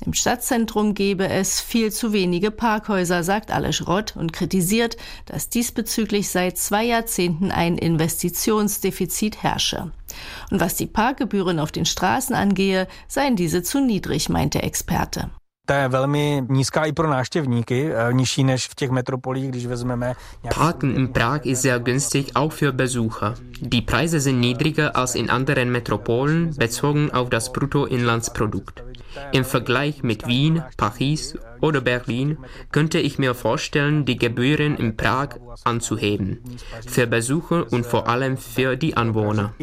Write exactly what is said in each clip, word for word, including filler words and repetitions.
Im Stadtzentrum gebe es viel zu wenige Parkhäuser, sagt Aleš Rott und kritisiert, dass diesbezüglich seit zwei Jahrzehnten ein Investitionsdefizit herrsche. Und was die Parkgebühren auf den Straßen angehe, seien diese zu niedrig, meint der Experte. Parken in Prag ist sehr günstig, auch für Besucher. Die Preise sind niedriger als in anderen Metropolen, bezogen auf das Bruttoinlandsprodukt. Im Vergleich mit Wien, Paris oder Berlin könnte ich mir vorstellen, die Gebühren in Prag anzuheben. Für Besucher und vor allem für die Anwohner.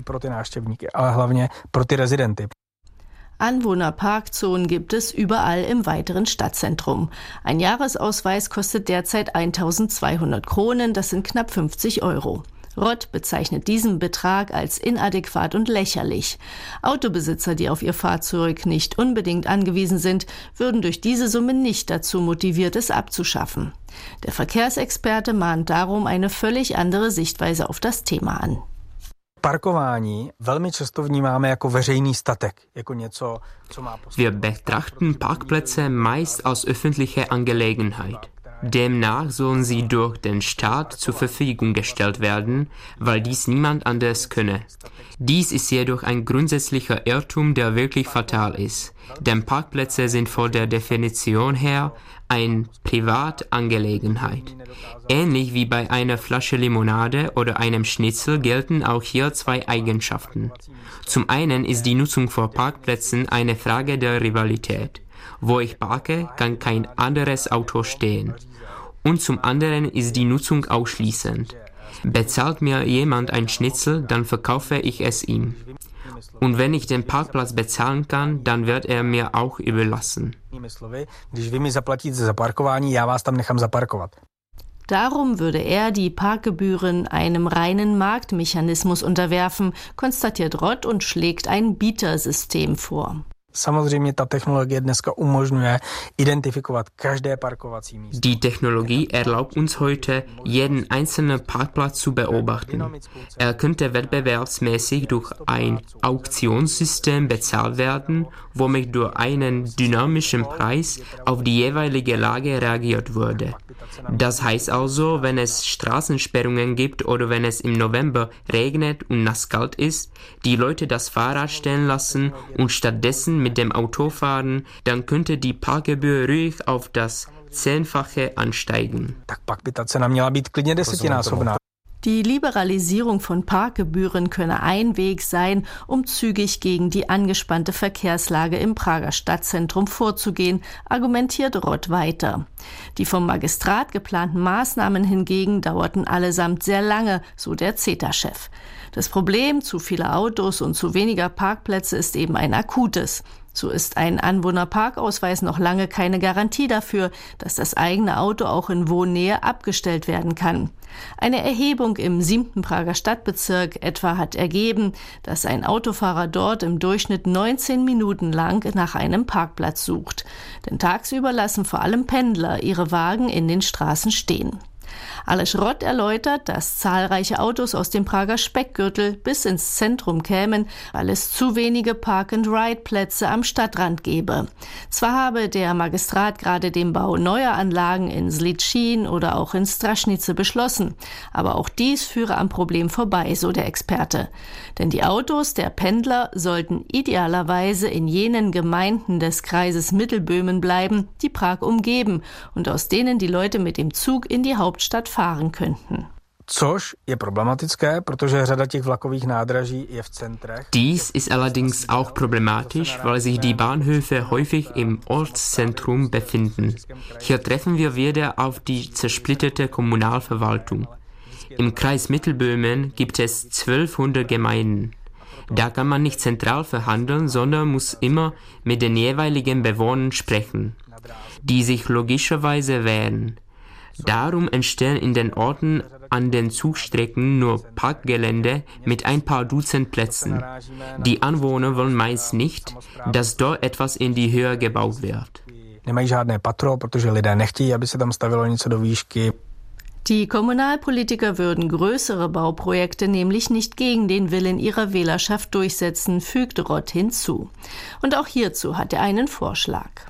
Anwohnerparkzonen gibt es überall im weiteren Stadtzentrum. Ein Jahresausweis kostet derzeit eintausendzweihundert Kronen, das sind knapp fünfzig Euro. Rott bezeichnet diesen Betrag als inadäquat und lächerlich. Autobesitzer, die auf ihr Fahrzeug nicht unbedingt angewiesen sind, würden durch diese Summe nicht dazu motiviert, es abzuschaffen. Der Verkehrsexperte mahnt darum eine völlig andere Sichtweise auf das Thema an. Wir betrachten Parkplätze meist als öffentliche Angelegenheit. Demnach sollen sie durch den Staat zur Verfügung gestellt werden, weil dies niemand anders könne. Dies ist jedoch ein grundsätzlicher Irrtum, der wirklich fatal ist. Denn Parkplätze sind von der Definition her eine Privatangelegenheit. Ähnlich wie bei einer Flasche Limonade oder einem Schnitzel gelten auch hier zwei Eigenschaften. Zum einen ist die Nutzung von Parkplätzen eine Frage der Rivalität. Wo ich parke, kann kein anderes Auto stehen. Und zum anderen ist die Nutzung ausschließend. Bezahlt mir jemand ein Schnitzel, dann verkaufe ich es ihm. Und wenn ich den Parkplatz bezahlen kann, dann wird er mir auch überlassen. Darum würde er die Parkgebühren einem reinen Marktmechanismus unterwerfen, konstatiert Rott und schlägt ein Bietersystem vor. Die Technologie erlaubt uns heute, jeden einzelnen Parkplatz zu beobachten. Er könnte wettbewerbsmäßig durch ein Auktionssystem bezahlt werden, womit durch einen dynamischen Preis auf die jeweilige Lage reagiert würde. Das heißt also, wenn es Straßensperrungen gibt oder wenn es im November regnet und nasskalt ist, die Leute das Fahrrad stehen lassen und stattdessen mit dem Auto fahren, dann könnte die Parkgebühr ruhig auf das Zehnfache ansteigen. Die Liberalisierung von Parkgebühren könne ein Weg sein, um zügig gegen die angespannte Verkehrslage im Prager Stadtzentrum vorzugehen, argumentiert Rott weiter. Die vom Magistrat geplanten Maßnahmen hingegen dauerten allesamt sehr lange, so der C E T A-Chef. Das Problem zu vieler Autos und zu weniger Parkplätze ist eben ein akutes. So ist ein Anwohnerparkausweis noch lange keine Garantie dafür, dass das eigene Auto auch in Wohnnähe abgestellt werden kann. Eine Erhebung im siebten Prager Stadtbezirk etwa hat ergeben, dass ein Autofahrer dort im Durchschnitt neunzehn Minuten lang nach einem Parkplatz sucht. Denn tagsüber lassen vor allem Pendler ihre Wagen in den Straßen stehen. Aleš Rott erläutert, dass zahlreiche Autos aus dem Prager Speckgürtel bis ins Zentrum kämen, weil es zu wenige Park-and-Ride-Plätze am Stadtrand gebe. Zwar habe der Magistrat gerade den Bau neuer Anlagen in Zličín oder auch in Strašnice beschlossen, aber auch dies führe am Problem vorbei, so der Experte. Denn die Autos der Pendler sollten idealerweise in jenen Gemeinden des Kreises Mittelböhmen bleiben, die Prag umgeben und aus denen die Leute mit dem Zug in die Hauptstadt fahren könnten. Dies ist allerdings auch problematisch, weil sich die Bahnhöfe häufig im Ortszentrum befinden. Hier treffen wir wieder auf die zersplitterte Kommunalverwaltung. Im Kreis Mittelböhmen gibt es zwölfhundert Gemeinden. Da kann man nicht zentral verhandeln, sondern muss immer mit den jeweiligen Bewohnern sprechen, die sich logischerweise wehren. Darum entstehen in den Orten an den Zugstrecken nur Parkgelände mit ein paar Dutzend Plätzen. Die Anwohner wollen meist nicht, dass dort etwas in die Höhe gebaut wird. Die Kommunalpolitiker würden größere Bauprojekte nämlich nicht gegen den Willen ihrer Wählerschaft durchsetzen, fügt Rott hinzu. Und auch hierzu hat er einen Vorschlag.